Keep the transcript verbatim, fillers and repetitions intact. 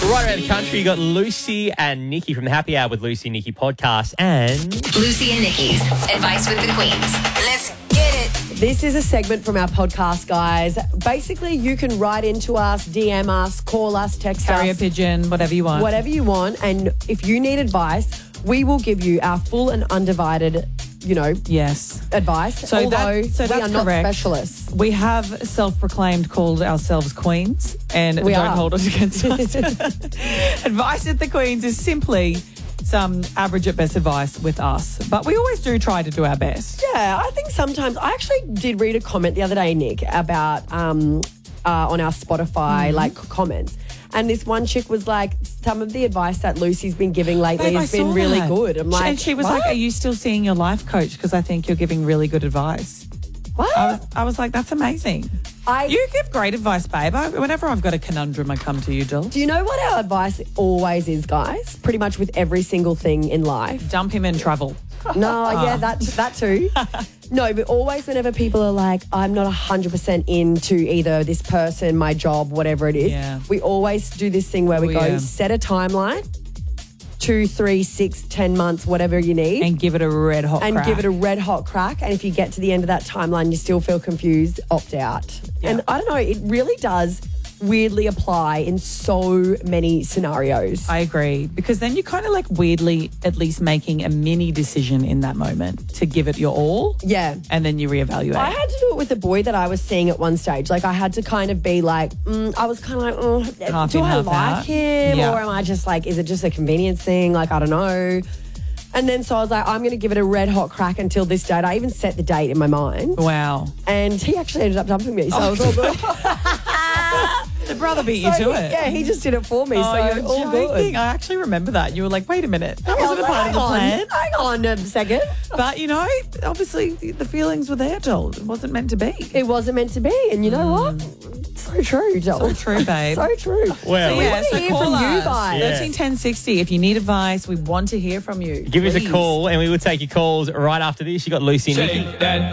Right around the country, you got Lucy and Nikki from the Happy Hour with Lucy and Nikki podcast and... Lucy and Nikki's Advice with the Queens. Let's get it. This is a segment from our podcast, guys. Basically, you can write into us, D M us, call us, text Carrier us. pigeon, whatever you want. Whatever you want. And if you need advice, we will give you our full and undivided, you know, Yes. advice. So although that- so we that's are not correct. specialists. We have self-proclaimed called ourselves queens, and We don't are. hold it against us. Advice at the Queens is simply some average at best advice with us, but we always do try to do our best. Yeah, I think sometimes I actually did read a comment the other day, Nick, about um, uh, on our Spotify Mm-hmm. like comments, and this one chick was like, some of the advice that Lucy's been giving lately Babe, I has been saw really that. good. I'm like, and she was what? like, "Are you still seeing your life coach? Because I think you're giving really good advice." What? I was, I was like, "That's amazing." I- you give great advice, babe. I, whenever I've got a conundrum, I come to you, Jill. Do you know what our advice always is, guys? Pretty much with every single thing in life. Dump him in trouble. No, yeah, that that too. No, but always whenever people are like, I'm not one hundred percent into either this person, my job, whatever it is, Yeah. we always do this thing where we Oh, go, yeah. set a timeline, two, three, six, ten months, whatever you need. And give it a red hot and crack. give it a red hot crack. And if you get to the end of that timeline, you still feel confused, opt out. Yeah. And I don't know, it really does weirdly apply in so many scenarios. I agree, because then you're kind of like weirdly at least making a mini decision in that moment to give it your all. yeah. And then you reevaluate. I had to do it with the boy that I was seeing at one stage. Like, I had to kind of be like, mm, I was kind of like, oh, Half do in, I half like out. him? Yeah. Or am I just like, is it just a convenience thing? Like, I don't know. And then so I was like, I'm going to give it a red hot crack until this date. I even set the date in my mind. Wow. And he actually ended up dumping me. So I was all good. The brother beat you So to he- it. Yeah, he just did it for me. Oh, so you're all good. joking. I actually remember that. You were like, wait a minute. That wasn't a part of the plan. Hang on a second. But, you know, obviously the feelings were there, Joel. It wasn't meant to be. It wasn't meant to be. And you know what? So true, Joel. So true, babe. So true. Well, So we want to hear call from you us. guys. Yeah. thirteen ten sixty. If you need advice, we want to hear from you. give us a Please. call and we will take your calls right after this. You got Lucy and Nikki. Shake that